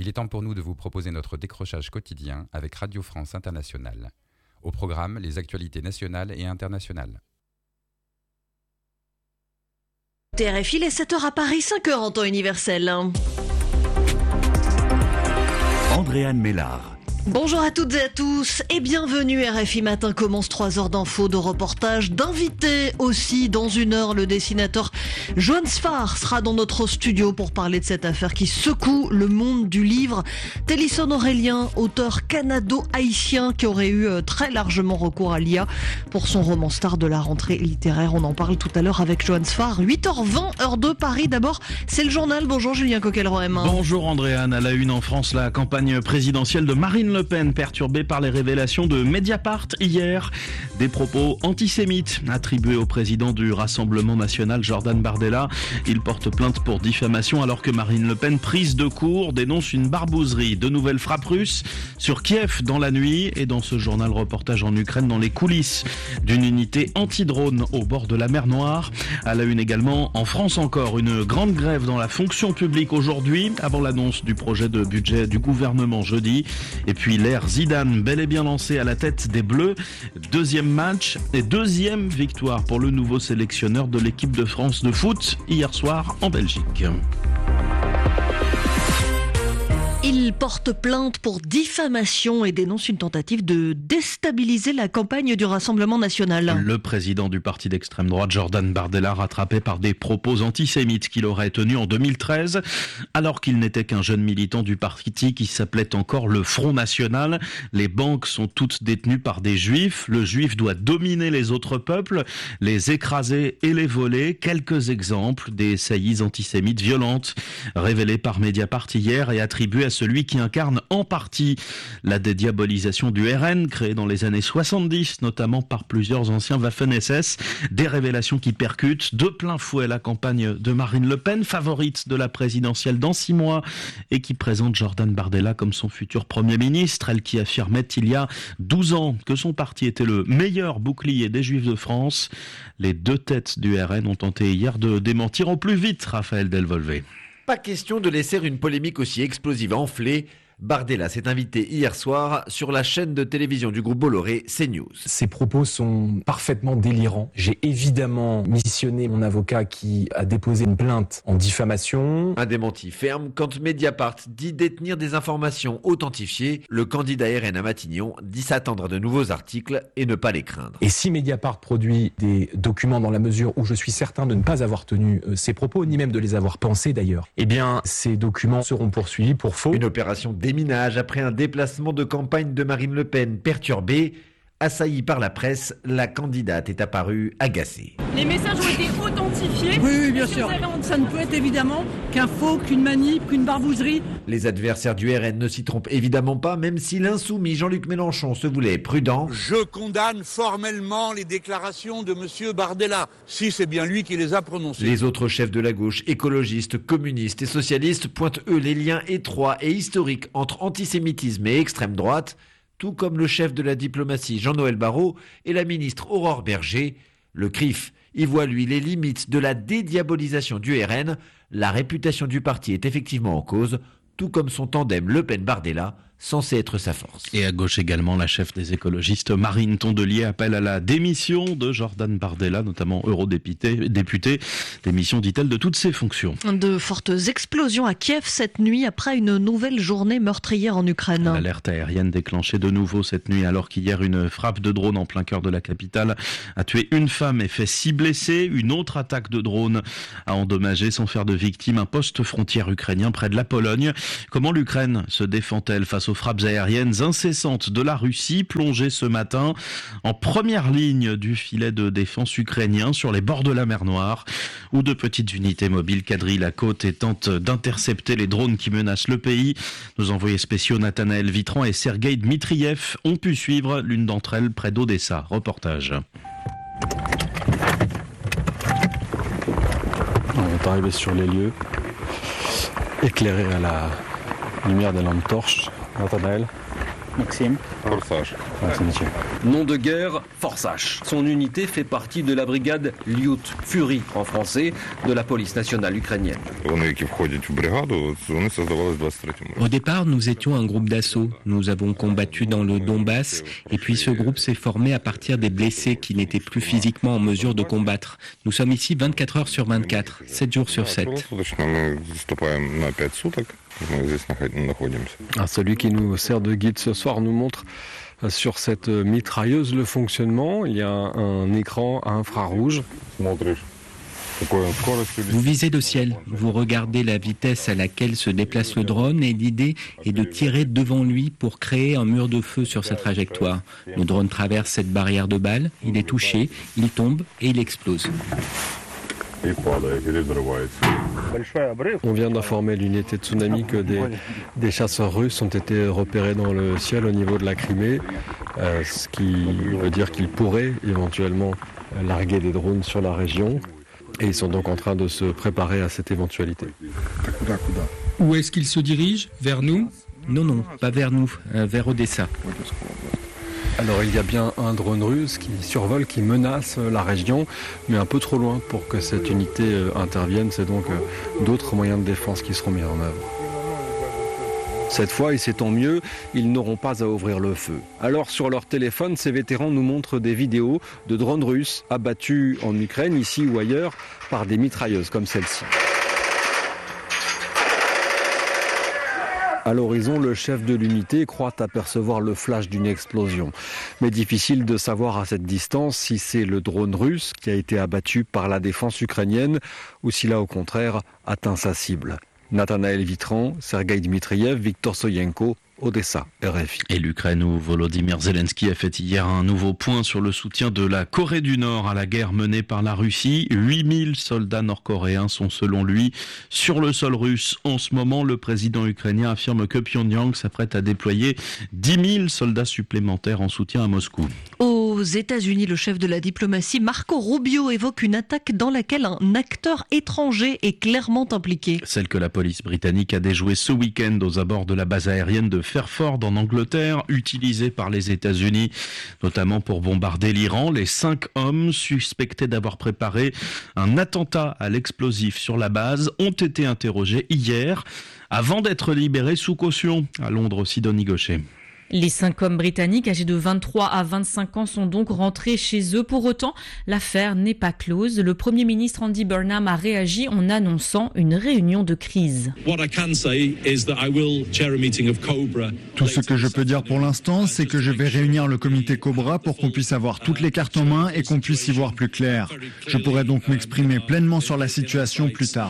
Il est temps pour nous de vous proposer notre décrochage quotidien avec Radio France Internationale. Au programme, les actualités nationales et internationales. TRFI, les 7h à Paris, 5h en temps universel. Andréane Mélard. Bonjour à toutes et à tous et bienvenue. RFI Matin commence 3 heures d'infos, de reportages, d'invités aussi. Dans 1 heure, le dessinateur Johan Sfar sera dans notre studio pour parler de cette affaire qui secoue le monde du livre. Télisson Aurélien, auteur canado-haïtien qui aurait eu très largement recours à l'IA pour son roman star de la rentrée littéraire. On en parle tout à l'heure avec Johan Sfar. 8h20, heure de Paris. D'abord, c'est le journal. Bonjour Julien Coquel-Roem. Bonjour Andréane. À la une en France, la campagne présidentielle de Marine Le Pen perturbée par les révélations de Mediapart hier. Des propos antisémites attribués au président du Rassemblement national Jordan Bardella. Il porte plainte pour diffamation alors que Marine Le Pen, prise de court, dénonce une barbouzerie. De nouvelles frappes russes sur Kiev dans la nuit et dans ce journal reportage en Ukraine dans les coulisses d'une unité anti-drone au bord de la mer Noire. À la une également en France encore, une grande grève dans la fonction publique aujourd'hui avant l'annonce du projet de budget du gouvernement jeudi. Et puis l'ère Zidane, bel et bien lancé à la tête des Bleus. Deuxième match et deuxième victoire pour le nouveau sélectionneur de l'équipe de France de foot hier soir en Belgique. Il porte plainte pour diffamation et dénonce une tentative de déstabiliser la campagne du Rassemblement national. Le président du parti d'extrême droite, Jordan Bardella, rattrapé par des propos antisémites qu'il aurait tenus en 2013, alors qu'il n'était qu'un jeune militant du parti qui s'appelait encore le Front National. Les banques sont toutes détenues par des juifs. Le juif doit dominer les autres peuples, les écraser et les voler. Quelques exemples des saillies antisémites violentes révélées par Mediapart hier et attribuées à celui qui incarne en partie la dédiabolisation du RN, créée dans les années 70, notamment par plusieurs anciens Waffen-SS. Des révélations qui percutent de plein fouet la campagne de Marine Le Pen, favorite de la présidentielle dans 6 mois, et qui présente Jordan Bardella comme son futur Premier ministre. Elle qui affirmait il y a 12 ans que son parti était le meilleur bouclier des Juifs de France. Les 2 têtes du RN ont tenté hier de démentir au plus vite Raphaël Delvolvé. Pas question de laisser une polémique aussi explosive enfler. Bardella s'est invité hier soir sur la chaîne de télévision du groupe Bolloré, CNews. Ces propos sont parfaitement délirants. J'ai évidemment missionné mon avocat qui a déposé une plainte en diffamation. Un démenti ferme quand Mediapart dit détenir des informations authentifiées. Le candidat RN à Matignon dit s'attendre à de nouveaux articles et ne pas les craindre. Et si Mediapart produit des documents dans la mesure où je suis certain de ne pas avoir tenu ces propos, ni même de les avoir pensés d'ailleurs, eh bien ces documents seront poursuivis pour faux. Une opération déminage après un déplacement de campagne de Marine Le Pen perturbé. Assaillie par la presse, la candidate est apparue agacée. Les messages ont été authentifiés. Oui, bien sûr. Ça ne peut être évidemment qu'un faux, qu'une manip, qu'une barbouzerie. Les adversaires du RN ne s'y trompent évidemment pas, même si l'insoumis Jean-Luc Mélenchon se voulait prudent. Je condamne formellement les déclarations de M. Bardella, si c'est bien lui qui les a prononcées. Les autres chefs de la gauche, écologistes, communistes et socialistes, pointent eux les liens étroits et historiques entre antisémitisme et extrême droite, tout comme le chef de la diplomatie Jean-Noël Barrot et la ministre Aurore Berger. Le CRIF y voit lui les limites de la dédiabolisation du RN. La réputation du parti est effectivement en cause, tout comme son tandem Le Pen-Bardella, censé être sa force. Et à gauche également, la chef des écologistes, Marine Tondelier, appelle à la démission de Jordan Bardella, notamment eurodéputé, démission, dit-elle, de toutes ses fonctions. De fortes explosions à Kiev cette nuit après une nouvelle journée meurtrière en Ukraine. L'alerte aérienne déclenchée de nouveau cette nuit alors qu'hier une frappe de drone en plein cœur de la capitale a tué une femme et fait 6 blessés. Une autre attaque de drone a endommagé sans faire de victimes un poste frontière ukrainien près de la Pologne. Comment l'Ukraine se défend-elle face aux frappes aériennes incessantes de la Russie, plongée ce matin en première ligne du filet de défense ukrainien sur les bords de la mer Noire, où de petites unités mobiles quadrillent la côte et tentent d'intercepter les drones qui menacent le pays. Nos envoyés spéciaux Nathanaël Vitran et Sergueï Dmitriev ont pu suivre l'une d'entre elles près d'Odessa. Reportage. On est arrivé sur les lieux, éclairés à la lumière des lampes torches. Nathanaël. Maxime. Forçage. Nom de guerre, Forçage. Son unité fait partie de la brigade Lyut, Fury en français, de la police nationale ukrainienne. Au départ, nous étions un groupe d'assaut. Nous avons combattu dans le Donbass et puis ce groupe s'est formé à partir des blessés qui n'étaient plus physiquement en mesure de combattre. Nous sommes ici 24 heures sur 24, 7 jours sur 7. Celui qui nous sert de guide ce soir nous montre sur cette mitrailleuse le fonctionnement. Il y a un écran à infrarouge. Vous visez le ciel, vous regardez la vitesse à laquelle se déplace le drone et l'idée est de tirer devant lui pour créer un mur de feu sur sa trajectoire. Le drone traverse cette barrière de balles, il est touché, il tombe et il explose. On vient d'informer l'unité Tsunami que des chasseurs russes ont été repérés dans le ciel au niveau de la Crimée, ce qui veut dire qu'ils pourraient éventuellement larguer des drones sur la région. Et ils sont donc en train de se préparer à cette éventualité. Où est-ce qu'ils se dirigent ? Vers nous ? Non, pas vers nous, vers Odessa. Alors il y a bien un drone russe qui survole, qui menace la région, mais un peu trop loin pour que cette unité intervienne. C'est donc d'autres moyens de défense qui seront mis en œuvre. Cette fois, et c'est tant mieux, ils n'auront pas à ouvrir le feu. Alors sur leur téléphone, ces vétérans nous montrent des vidéos de drones russes abattus en Ukraine, ici ou ailleurs, par des mitrailleuses comme celle-ci. À l'horizon, le chef de l'unité croit apercevoir le flash d'une explosion. Mais difficile de savoir à cette distance si c'est le drone russe qui a été abattu par la défense ukrainienne ou s'il a au contraire atteint sa cible. Nathanaël Vitran, Sergueï Dmitriev, Victor Soyenko, Odessa, RFI. Et l'Ukraine où Volodymyr Zelensky a fait hier un nouveau point sur le soutien de la Corée du Nord à la guerre menée par la Russie. 8000 soldats nord-coréens sont selon lui sur le sol russe. En ce moment, le président ukrainien affirme que Pyongyang s'apprête à déployer 10 000 soldats supplémentaires en soutien à Moscou. Aux États-Unis, le chef de la diplomatie, Marco Rubio, évoque une attaque dans laquelle un acteur étranger est clairement impliqué. Celle que la police britannique a déjouée ce week-end aux abords de la base aérienne de Fairford en Angleterre, utilisée par les États-Unis, notamment pour bombarder l'Iran. Les 5 hommes suspectés d'avoir préparé un attentat à l'explosif sur la base ont été interrogés hier avant d'être libérés sous caution. À Londres, Sidonie Gaucher. Les 5 hommes britanniques âgés de 23 à 25 ans sont donc rentrés chez eux. Pour autant, l'affaire n'est pas close. Le Premier ministre Andy Burnham a réagi en annonçant une réunion de crise. Tout ce que je peux dire pour l'instant, c'est que je vais réunir le comité Cobra pour qu'on puisse avoir toutes les cartes en main et qu'on puisse y voir plus clair. Je pourrai donc m'exprimer pleinement sur la situation plus tard.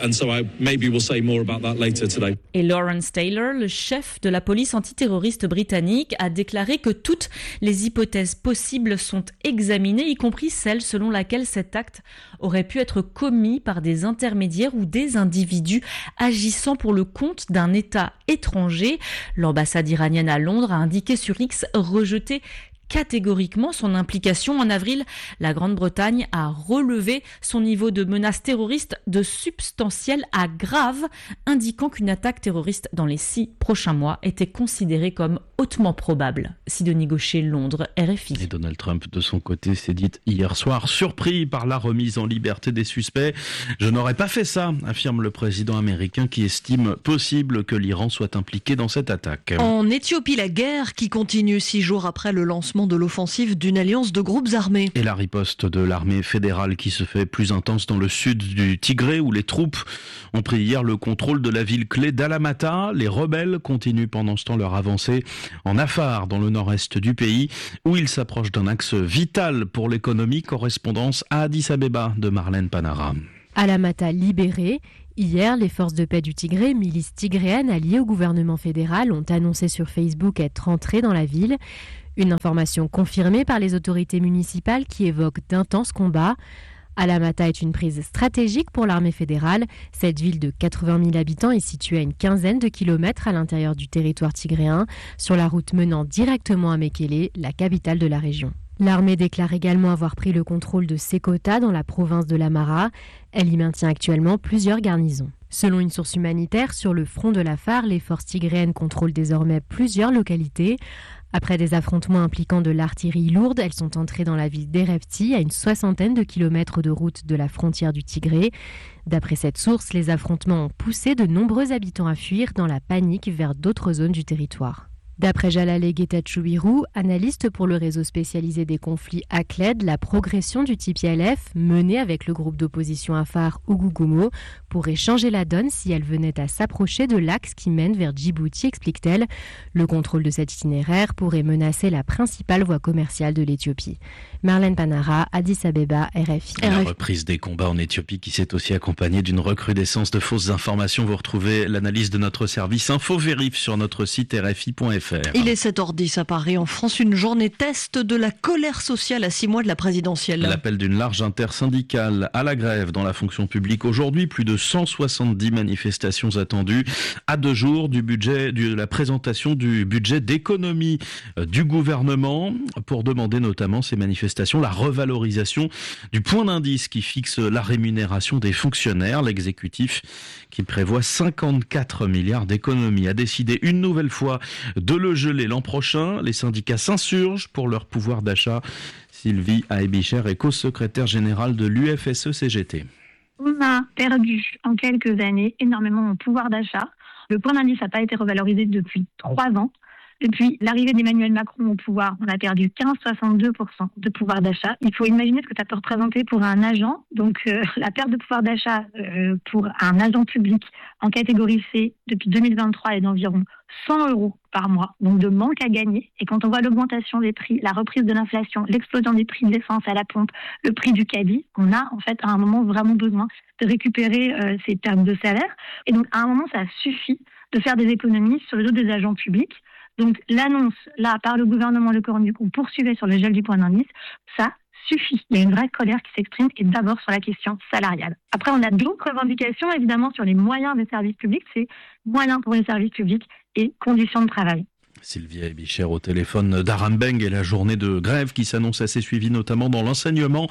Et Lawrence Taylor, le chef de la police antiterroriste britannique, a déclaré que toutes les hypothèses possibles sont examinées, y compris celle selon laquelle cet acte aurait pu être commis par des intermédiaires ou des individus agissant pour le compte d'un État étranger. L'ambassade iranienne à Londres a indiqué sur X rejeter catégoriquement son implication. En avril, la Grande-Bretagne a relevé son niveau de menace terroriste de substantiel à grave, indiquant qu'une attaque terroriste dans les 6 prochains mois était considérée comme hautement probable. Sidonie Gaucher, Londres, RFI. Et Donald Trump, de son côté, s'est dit hier soir surpris par la remise en liberté des suspects. Je n'aurais pas fait ça, affirme le président américain qui estime possible que l'Iran soit impliqué dans cette attaque. En Éthiopie, la guerre qui continue 6 jours après le lancement de l'offensive d'une alliance de groupes armés. Et la riposte de l'armée fédérale qui se fait plus intense dans le sud du Tigré où les troupes ont pris hier le contrôle de la ville clé d'Alamata. Les rebelles continuent pendant ce temps leur avancée en Afar dans le nord-est du pays où ils s'approchent d'un axe vital pour l'économie. Correspondance à Addis Abeba de Marlène Panara. Alamata libérée. Hier, les forces de paix du Tigré, milices tigréennes alliées au gouvernement fédéral, ont annoncé sur Facebook être rentrées dans la ville. Une information confirmée par les autorités municipales qui évoquent d'intenses combats. Alamata est une prise stratégique pour l'armée fédérale. Cette ville de 80 000 habitants est située à une quinzaine de kilomètres à l'intérieur du territoire tigréen, sur la route menant directement à Mekele, la capitale de la région. L'armée déclare également avoir pris le contrôle de Sekota dans la province de l'Amara. Elle y maintient actuellement plusieurs garnisons. Selon une source humanitaire, sur le front de l'Afar, les forces tigréennes contrôlent désormais plusieurs localités. Après des affrontements impliquant de l'artillerie lourde, elles sont entrées dans la ville d'Erefti, à une 60aine de kilomètres de route de la frontière du Tigré. D'après cette source, les affrontements ont poussé de nombreux habitants à fuir dans la panique vers d'autres zones du territoire. D'après Jalale Getachew, analyste pour le réseau spécialisé des conflits ACLED, la progression du TPLF, menée avec le groupe d'opposition Afar Ougougoumo, pourrait changer la donne si elle venait à s'approcher de l'axe qui mène vers Djibouti, explique-t-elle. Le contrôle de cet itinéraire pourrait menacer la principale voie commerciale de l'Éthiopie. Marlène Panara, Addis Abeba, RFI. La reprise des combats en Éthiopie qui s'est aussi accompagnée d'une recrudescence de fausses informations. Vous retrouvez l'analyse de notre service InfoVérif sur notre site rfi.fr. Il est 7h10 à Paris. En France, une journée test de la colère sociale à 6 mois de la présidentielle. L'appel d'une large intersyndicale à la grève dans la fonction publique aujourd'hui. Plus de 170 manifestations attendues à 2 jours de la présentation du budget d'économie du gouvernement pour demander notamment ces manifestations la revalorisation du point d'indice qui fixe la rémunération des fonctionnaires. L'exécutif qui prévoit 54 milliards d'économies a décidé une nouvelle fois de le geler l'an prochain. Les syndicats s'insurgent pour leur pouvoir d'achat. Sylvie Aebicher est co-secrétaire générale de l'UFSE-CGT. On a perdu en quelques années énormément en pouvoir d'achat. Le point d'indice n'a pas été revalorisé depuis 3 ans. Depuis l'arrivée d'Emmanuel Macron au pouvoir, on a perdu 15,62% de pouvoir d'achat. Il faut imaginer ce que ça peut représenter pour un agent. Donc la perte de pouvoir d'achat pour un agent public en catégorie C depuis 2023 est d'environ 100 € par mois, donc de manque à gagner. Et quand on voit l'augmentation des prix, la reprise de l'inflation, l'explosion des prix de l'essence à la pompe, le prix du caddie, on a en fait à un moment vraiment besoin de récupérer ces pertes de salaire. Et donc à un moment, ça suffit de faire des économies sur le dos des agents publics. Donc l'annonce, là, par le gouvernement Le Cornu, qu'on poursuivait sur le gel du point d'indice, ça suffit. Il y a une vraie colère qui s'exprime, et d'abord sur la question salariale. Après, on a d'autres revendications, évidemment, sur les moyens des services publics. C'est moyens pour les services publics et conditions de travail. Sylvie Aebicher au téléphone d'Arambeng et la journée de grève qui s'annonce assez suivie notamment dans l'enseignement.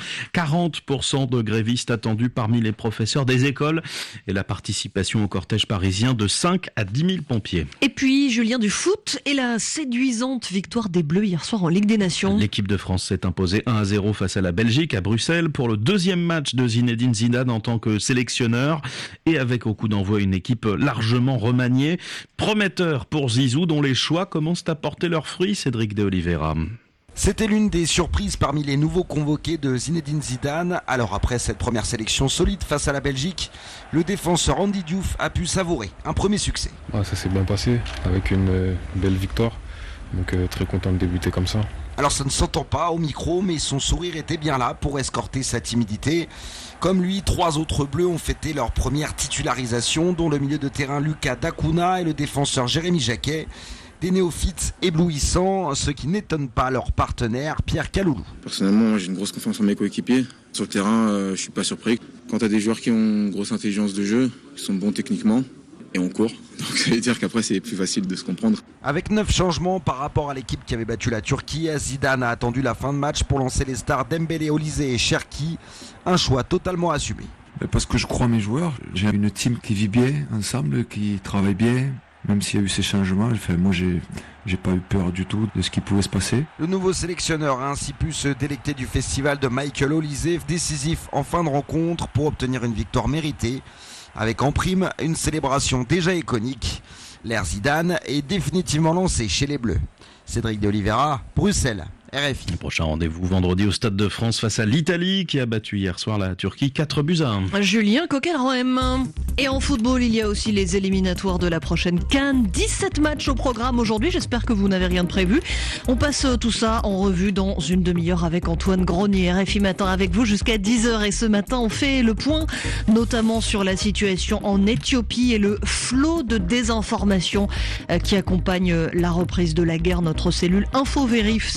40% de grévistes attendus parmi les professeurs des écoles et la participation au cortège parisien de 5 à 10 000 pompiers. Et puis Julien, du foot et la séduisante victoire des Bleus hier soir en Ligue des Nations. L'équipe de France s'est imposée 1-0 face à la Belgique à Bruxelles pour le 2e match de Zinedine Zidane en tant que sélectionneur et avec au coup d'envoi une équipe largement remaniée. Prometteur pour Zizou dont les choix commencent à porter leurs fruits, Cédric de Oliveira. C'était l'une des surprises parmi les nouveaux convoqués de Zinedine Zidane. Alors après cette première sélection solide face à la Belgique, le défenseur Andy Diouf a pu savourer un premier succès. Ça s'est bien passé avec une belle victoire, donc très content de débuter comme ça. Alors ça ne s'entend pas au micro, mais son sourire était bien là pour escorter sa timidité. Comme lui, 3 autres Bleus ont fêté leur première titularisation, dont le milieu de terrain Lucas Dacuna et le défenseur Jérémy Jacquet. Des néophytes éblouissants, ce qui n'étonne pas leur partenaire Pierre Kaloulou. Personnellement, j'ai une grosse confiance en mes coéquipiers. Sur le terrain, je suis pas surpris. Quand tu as des joueurs qui ont une grosse intelligence de jeu, qui sont bons techniquement, et on court. Donc ça veut dire qu'après c'est plus facile de se comprendre. Avec 9 changements par rapport à l'équipe qui avait battu la Turquie, Zidane a attendu la fin de match pour lancer les stars Dembélé, Olise et Cherki. Un choix totalement assumé. Parce que je crois en mes joueurs. J'ai une team qui vit bien ensemble, qui travaille bien. Même s'il y a eu ces changements, moi j'ai pas eu peur du tout de ce qui pouvait se passer. Le nouveau sélectionneur a ainsi pu se délecter du festival de Michael Olise, décisif en fin de rencontre pour obtenir une victoire méritée. Avec en prime une célébration déjà iconique. L'ère Zidane est définitivement lancée chez les Bleus. Cédric de Oliveira, Bruxelles. RFI. Le prochain rendez-vous vendredi au Stade de France face à l'Italie qui a battu hier soir la Turquie 4-1. Julien Coquelin-Rohem. Et en football, il y a aussi les éliminatoires de la prochaine CAN. 17 matchs au programme aujourd'hui. J'espère que vous n'avez rien de prévu. On passe tout ça en revue dans une demi-heure avec Antoine Grenier. RFI Matin avec vous jusqu'à 10h. Et ce matin, on fait le point notamment sur la situation en Éthiopie et le flot de désinformation qui accompagne la reprise de la guerre. Notre cellule InfoVérif s'est penchée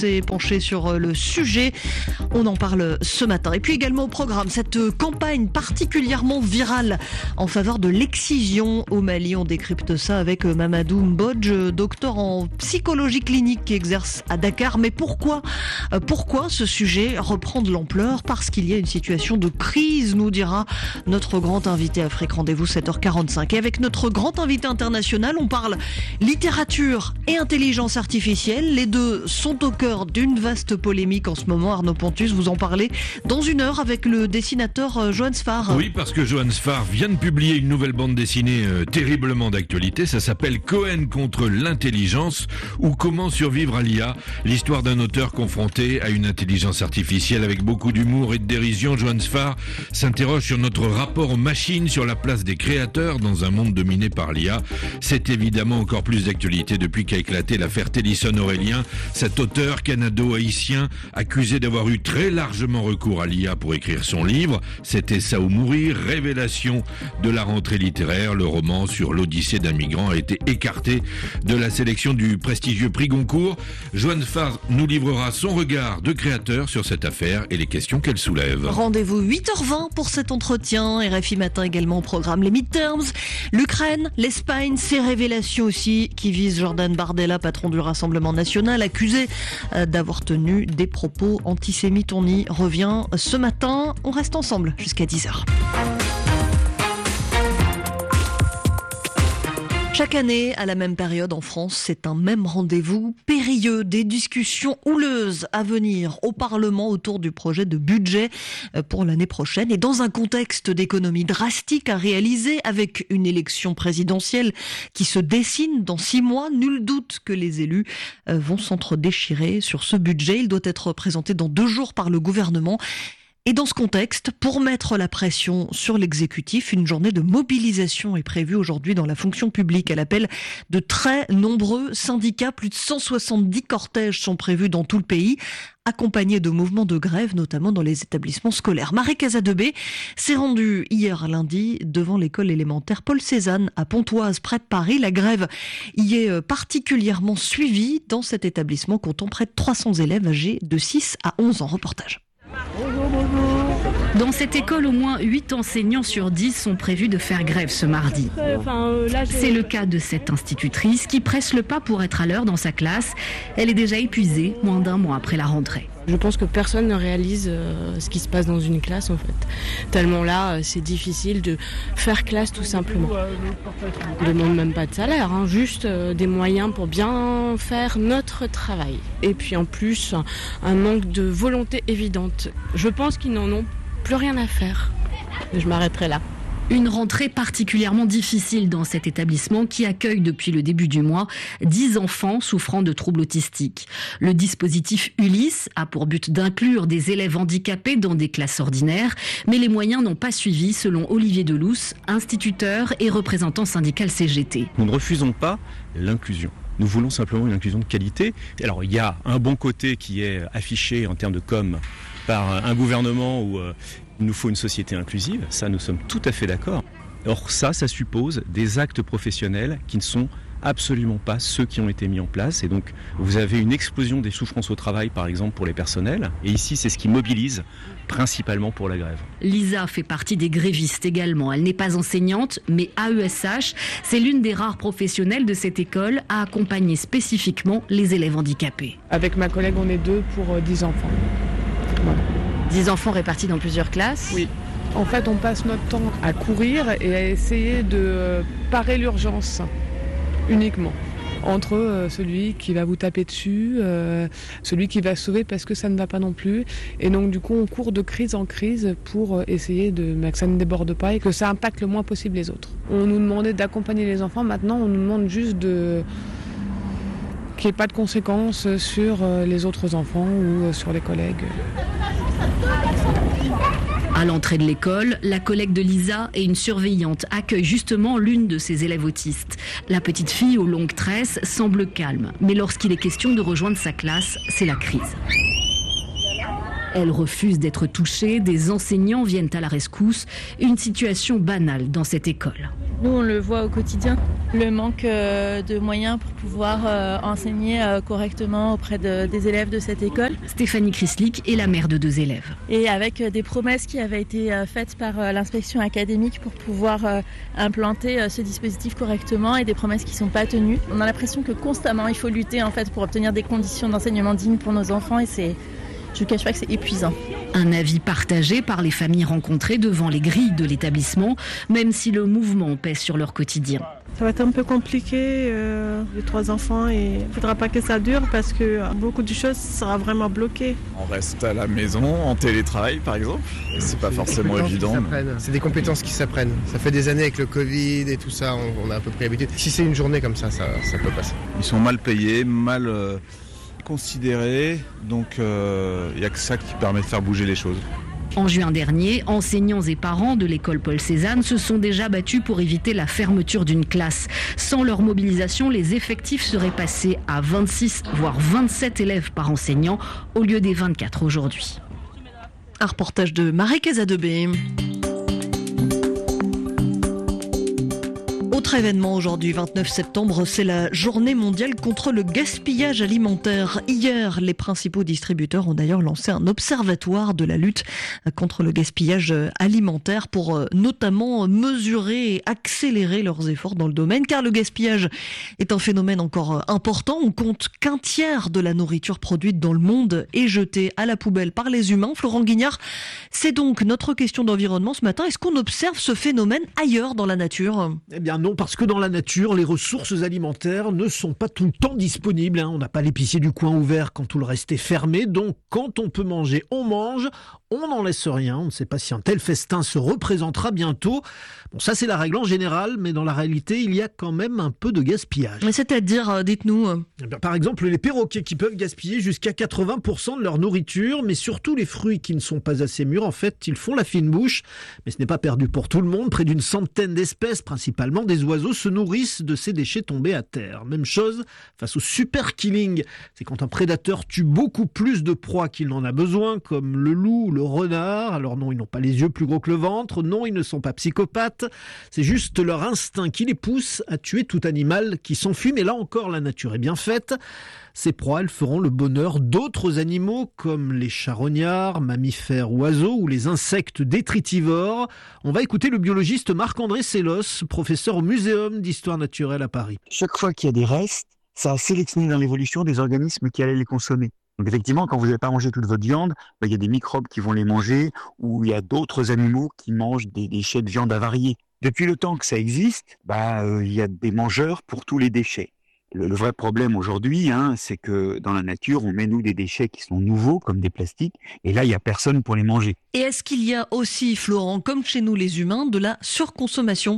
penché sur le sujet. On en parle ce matin. Et puis également au programme, cette campagne particulièrement virale en faveur de l'excision au Mali. On décrypte ça avec Mamadou Mbodj, docteur en psychologie clinique qui exerce à Dakar. Mais pourquoi ce sujet reprend de l'ampleur? Parce qu'il y a une situation de crise, nous dira notre grand invité Afrique Rendez-vous 7h45. Et avec notre grand invité international, on parle littérature et intelligence artificielle. Les deux sont au cœur d'une vaste polémique en ce moment. Arnaud Pontus, vous en parlez dans une heure avec le dessinateur Johan Sfar. Oui, parce que Johan Sfar vient de publier une nouvelle bande dessinée terriblement d'actualité. Ça s'appelle Cohen contre l'intelligence ou Comment survivre à l'IA. L'histoire d'un auteur confronté à une intelligence artificielle avec beaucoup d'humour et de dérision. Johan Sfar s'interroge sur notre rapport aux machines, sur la place des créateurs dans un monde dominé par l'IA. C'est évidemment encore plus d'actualité depuis qu'a éclaté l'affaire Tennyson-Aurélien, cet auteur canado-haïtien accusé d'avoir eu très largement recours à l'IA pour écrire son livre. C'était ça ou mourir, révélation de la rentrée littéraire. Le roman sur l'Odyssée d'un migrant a été écarté de la sélection du prestigieux prix Goncourt. Johan Sfar nous livrera son regard de créateur sur cette affaire et les questions qu'elle soulève. Rendez-vous 8h20 pour cet entretien. RFI Matin également au programme les midterms, l'Ukraine, l'Espagne, ces révélations aussi qui visent Jordan Bardella, patron du Rassemblement national, accusé d'avoir tenu des propos antisémites. On y revient ce matin. On reste ensemble jusqu'à 10h. Chaque année, à la même période en France, c'est un même rendez-vous périlleux, des discussions houleuses à venir au Parlement autour du projet de budget pour l'année prochaine. Et dans un contexte d'économie drastique à réaliser, avec une élection présidentielle qui se dessine dans 6 mois, nul doute que les élus vont s'entre-déchirer sur ce budget. Il doit être présenté dans 2 jours par le gouvernement. Et dans ce contexte, pour mettre la pression sur l'exécutif, une journée de mobilisation est prévue aujourd'hui dans la fonction publique. À l'appel de très nombreux syndicats, plus de 170 cortèges sont prévus dans tout le pays, accompagnés de mouvements de grève, notamment dans les établissements scolaires. Marie Casadebé s'est rendue hier lundi devant l'école élémentaire Paul Cézanne à Pontoise, près de Paris. La grève y est particulièrement suivie dans cet établissement comptant près de 300 élèves âgés de 6 à 11 ans. Reportage. Dans cette école, au moins 8 enseignants sur 10 sont prévus de faire grève ce mardi. C'est le cas de cette institutrice qui presse le pas pour être à l'heure dans sa classe. Elle est déjà épuisée, moins d'1 mois après la rentrée. Je pense que personne ne réalise ce qui se passe dans une classe en fait. Tellement là, c'est difficile de faire classe tout simplement. On ne demande même pas de salaire, juste des moyens pour bien faire notre travail. Et puis en plus, un manque de volonté évidente. Je pense qu'ils n'en ont plus rien à faire. Je m'arrêterai là. Une rentrée particulièrement difficile dans cet établissement qui accueille depuis le début du mois 10 enfants souffrant de troubles autistiques. Le dispositif Ulysse a pour but d'inclure des élèves handicapés dans des classes ordinaires, mais les moyens n'ont pas suivi selon Olivier Delousse, instituteur et représentant syndical CGT. Nous ne refusons pas l'inclusion. Nous voulons simplement une inclusion de qualité. Alors il y a un bon côté qui est affiché en termes de com par un gouvernement où il nous faut une société inclusive, ça nous sommes tout à fait d'accord. Or ça suppose des actes professionnels qui ne sont absolument pas ceux qui ont été mis en place. Et donc vous avez une explosion des souffrances au travail par exemple pour les personnels. Et ici c'est ce qui mobilise principalement pour la grève. Lisa fait partie des grévistes également. Elle n'est pas enseignante mais AESH. C'est l'une des rares professionnelles de cette école à accompagner spécifiquement les élèves handicapés. Avec ma collègue on est 2 pour 10 enfants. Voilà. 10 enfants répartis dans plusieurs classes ? Oui. En fait, on passe notre temps à courir et à essayer de parer l'urgence uniquement. Entre celui qui va vous taper dessus, celui qui va sauver parce que ça ne va pas non plus. Et donc du coup, on court de crise en crise pour essayer que ça ne déborde pas et que ça impacte le moins possible les autres. On nous demandait d'accompagner les enfants, maintenant on nous demande juste qu'il n'y ait pas de conséquences sur les autres enfants ou sur les collègues. À l'entrée de l'école, la collègue de Lisa et une surveillante accueillent justement l'une de ses élèves autistes. La petite fille aux longues tresses semble calme, mais lorsqu'il est question de rejoindre sa classe, c'est la crise. Elle refuse d'être touchée, des enseignants viennent à la rescousse, une situation banale dans cette école. Nous, on le voit au quotidien. Le manque de moyens pour pouvoir enseigner correctement auprès des élèves de cette école. Stéphanie Chryslik est la mère de 2 élèves. Et avec des promesses qui avaient été faites par l'inspection académique pour pouvoir implanter ce dispositif correctement et des promesses qui ne sont pas tenues. On a l'impression que constamment il faut lutter en fait pour obtenir des conditions d'enseignement dignes pour nos enfants et je ne cache pas que c'est épuisant. Un avis partagé par les familles rencontrées devant les grilles de l'établissement, même si le mouvement pèse sur leur quotidien. Ça va être un peu compliqué, les 3 enfants, et il ne faudra pas que ça dure parce que beaucoup de choses sera vraiment bloqué. On reste à la maison, en télétravail par exemple, et c'est pas forcément évident. C'est des compétences qui s'apprennent. Ça fait des années avec le Covid et tout ça, on a à peu près l'habitude. Si c'est une journée comme ça peut passer. Ils sont mal payés, mal considérés, donc il n'y a que ça qui permet de faire bouger les choses. En juin dernier, enseignants et parents de l'école Paul Cézanne se sont déjà battus pour éviter la fermeture d'une classe. Sans leur mobilisation, les effectifs seraient passés à 26 voire 27 élèves par enseignant au lieu des 24 aujourd'hui. Un reportage de Marie Casadebé. Autre événement aujourd'hui, 29 septembre, c'est la journée mondiale contre le gaspillage alimentaire. Hier, les principaux distributeurs ont d'ailleurs lancé un observatoire de la lutte contre le gaspillage alimentaire pour notamment mesurer et accélérer leurs efforts dans le domaine, car le gaspillage est un phénomène encore important. On compte qu'un tiers de la nourriture produite dans le monde est jetée à la poubelle par les humains. Florent Guignard, c'est donc notre question d'environnement ce matin. Est-ce qu'on observe ce phénomène ailleurs dans la nature ? Eh bien non, parce que dans la nature, les ressources alimentaires ne sont pas tout le temps disponibles. On n'a pas l'épicier du coin ouvert quand tout le reste est fermé. Donc quand on peut manger, on mange. On n'en laisse rien. On ne sait pas si un tel festin se représentera bientôt. Bon, ça c'est la règle en général, mais dans la réalité, il y a quand même un peu de gaspillage. Mais c'est-à-dire, dites-nous. Eh bien, par exemple, les perroquets qui peuvent gaspiller jusqu'à 80% de leur nourriture, mais surtout les fruits qui ne sont pas assez mûrs. En fait, ils font la fine bouche. Mais ce n'est pas perdu pour tout le monde. Près d'une centaine d'espèces, principalement des oiseaux, se nourrissent de ces déchets tombés à terre. Même chose face au super killing. C'est quand un prédateur tue beaucoup plus de proies qu'il n'en a besoin, comme le loup, le renard. Alors non, ils n'ont pas les yeux plus gros que le ventre. Non, ils ne sont pas psychopathes. C'est juste leur instinct qui les pousse à tuer tout animal qui s'enfuit. Mais là encore, la nature est bien faite. Ces proies, elles feront le bonheur d'autres animaux comme les charognards, mammifères, oiseaux ou les insectes détritivores. On va écouter le biologiste Marc-André Sellos, professeur au Muséum d'histoire naturelle à Paris. Chaque fois qu'il y a des restes, ça a sélectionné dans l'évolution des organismes qui allaient les consommer. Donc effectivement, quand vous n'avez pas mangé toute votre viande, il y a des microbes qui vont les manger ou il y a d'autres animaux qui mangent des déchets de viande avariés. Depuis le temps que ça existe, il y a des mangeurs pour tous les déchets. Le vrai problème aujourd'hui, c'est que dans la nature, on met nous des déchets qui sont nouveaux, comme des plastiques, et là, il n'y a personne pour les manger. Et est-ce qu'il y a aussi, Florent, comme chez nous les humains, de la surconsommation ?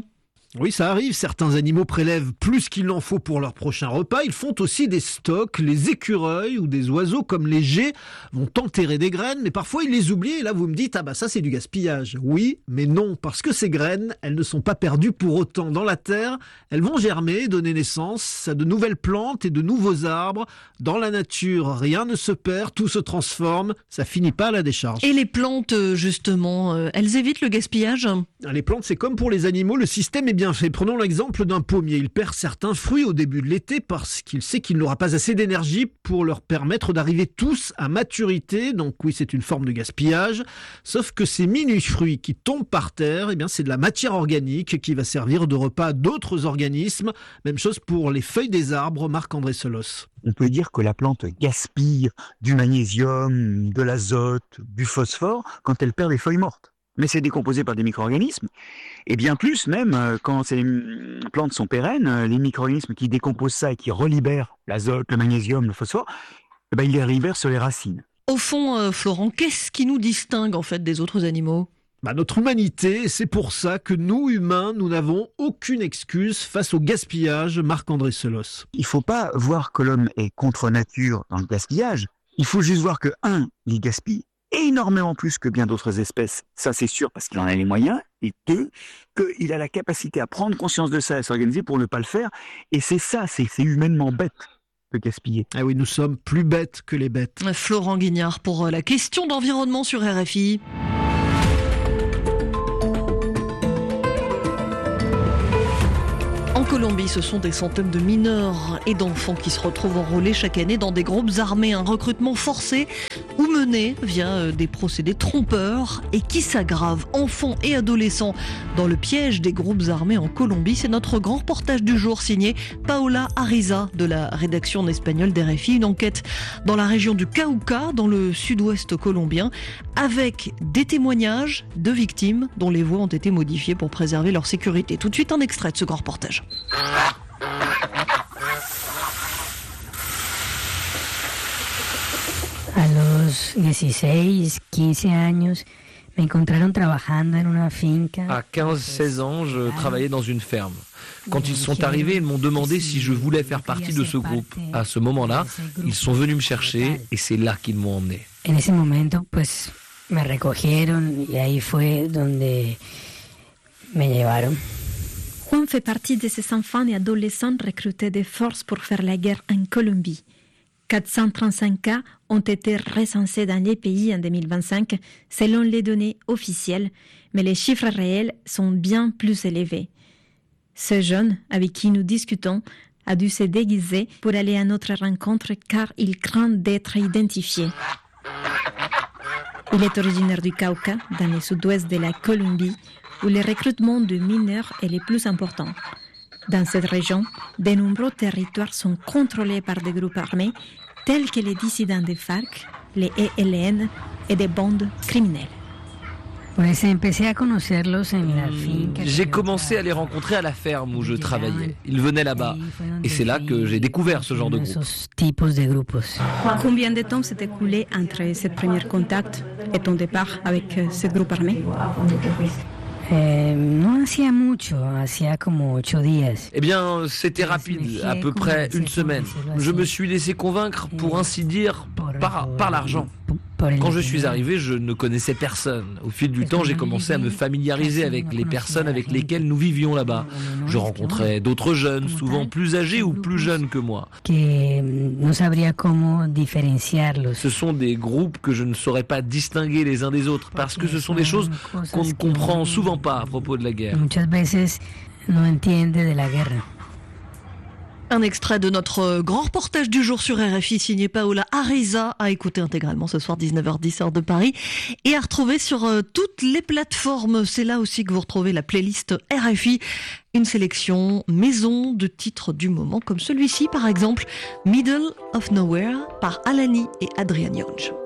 Oui, ça arrive. Certains animaux prélèvent plus qu'il n'en faut pour leur prochain repas. Ils font aussi des stocks. Les écureuils ou des oiseaux comme les geais vont enterrer des graines, mais parfois ils les oublient. Et là, vous me dites, ça c'est du gaspillage. Oui, mais non, parce que ces graines, elles ne sont pas perdues pour autant dans la terre. Elles vont germer, donner naissance à de nouvelles plantes et de nouveaux arbres. Dans la nature, rien ne se perd, tout se transforme. Ça finit pas à la décharge. Et les plantes, justement, elles évitent le gaspillage ? Les plantes, c'est comme pour les animaux, le système est bien fait. Prenons l'exemple d'un pommier. Il perd certains fruits au début de l'été parce qu'il sait qu'il n'aura pas assez d'énergie pour leur permettre d'arriver tous à maturité. Donc oui, c'est une forme de gaspillage. Sauf que ces mini-fruits qui tombent par terre, c'est de la matière organique qui va servir de repas à d'autres organismes. Même chose pour les feuilles des arbres, Marc-André Sellos. On peut dire que la plante gaspille du magnésium, de l'azote, du phosphore quand elle perd des feuilles mortes. Mais c'est décomposé par des micro-organismes. Et bien plus, même quand ces plantes sont pérennes, les micro-organismes qui décomposent ça et qui relibèrent l'azote, le magnésium, le phosphore, ils les relibèrent sur les racines. Au fond, Florent, qu'est-ce qui nous distingue en fait des autres animaux ? Notre humanité, c'est pour ça que nous, humains, nous n'avons aucune excuse face au gaspillage, Marc-André Sellos. Il ne faut pas voir que l'homme est contre nature dans le gaspillage. Il faut juste voir que, il gaspille énormément plus que bien d'autres espèces, ça c'est sûr parce qu'il en a les moyens, et 2, qu'il a la capacité à prendre conscience de ça et à s'organiser pour ne pas le faire, et c'est humainement bête de gaspiller. Ah oui, nous sommes plus bêtes que les bêtes. Florent Guignard pour la question d'environnement sur RFI. En Colombie, ce sont des centaines de mineurs et d'enfants qui se retrouvent enrôlés chaque année dans des groupes armés. Un recrutement forcé ou mené via des procédés trompeurs et qui s'aggrave. Enfants et adolescents dans le piège des groupes armés en Colombie. C'est notre grand reportage du jour signé Paola Ariza de la rédaction en espagnol d'RFI. Une enquête dans la région du Cauca, dans le sud-ouest colombien, avec des témoignages de victimes dont les voix ont été modifiées pour préserver leur sécurité. Tout de suite, un extrait de ce grand reportage. A los 16, 15 años, me encontraron trabajando en una finca. À 15-16 ans, je travaillais dans une ferme. Quand ils sont arrivés, ils m'ont demandé si je voulais faire partie de ce groupe. À ce moment-là, ils sont venus me chercher et c'est là qu'ils m'ont emmené. En ese momento, pues, me recogieron y ahí fue donde me llevaron. Juan fait partie de ces enfants et adolescents recrutés de force pour faire la guerre en Colombie. 435 cas ont été recensés dans les pays en 2025, selon les données officielles, mais les chiffres réels sont bien plus élevés. Ce jeune, avec qui nous discutons, a dû se déguiser pour aller à notre rencontre car il craint d'être identifié. Il est originaire du Cauca, dans le sud-ouest de la Colombie, où le recrutement de mineurs est le plus important. Dans cette région, de nombreux territoires sont contrôlés par des groupes armés, tels que les dissidents des FARC, les ELN et des bandes criminelles. J'ai commencé à les rencontrer à la ferme où je travaillais. Ils venaient là-bas. Et c'est là que j'ai découvert ce genre de groupe. Combien de temps s'est écoulé entre ce premier contact et ton départ avec ce groupe armé? No hacía mucho, hacía como 8 días. Eh bien, c'était rapide, à peu près une semaine. Je me suis laissé convaincre, pour ainsi dire, par l'argent. Quand je suis arrivé, je ne connaissais personne. Au fil du temps, j'ai commencé à me familiariser avec les personnes avec lesquelles nous vivions là-bas. Je rencontrais d'autres jeunes, souvent plus âgés ou plus jeunes que moi. Ce sont des groupes que je ne saurais pas distinguer les uns des autres, parce que ce sont des choses qu'on ne comprend souvent pas à propos de la guerre. Un extrait de notre grand reportage du jour sur RFI signé Paola Ariza, à écouter intégralement ce soir 19h10 heure de Paris et à retrouver sur toutes les plateformes. C'est là aussi que vous retrouvez la playlist RFI, une sélection maison de titres du moment comme celui-ci par exemple, Middle of Nowhere par Alani et Adrian Young.